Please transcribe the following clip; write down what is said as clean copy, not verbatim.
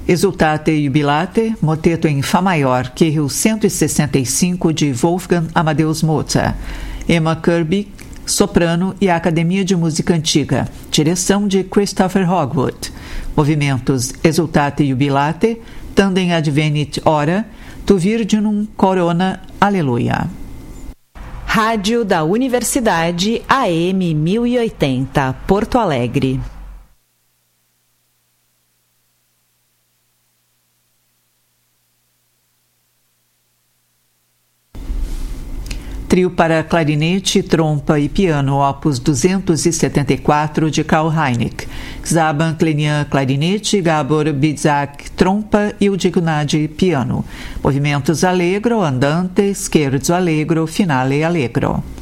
Exultate Jubilate, moteto em Fá maior, QRU 165 de Wolfgang Amadeus Mozart. Emma Kirby, soprano e a Academia de Música Antiga. Direção de Christopher Hogwood. Movimentos Exultate Jubilate, Tandem Advenit Ora, Tu Virginum Corona, Aleluia. Rádio da Universidade AM 1080, Porto Alegre. Trio para clarinete, trompa e piano, opus 274, de Karl Heineck. Xaban Klenian, clarinete, Gabor Bizak, trompa e Udignadi, piano. Movimentos allegro, andante, scherzo allegro, finale allegro.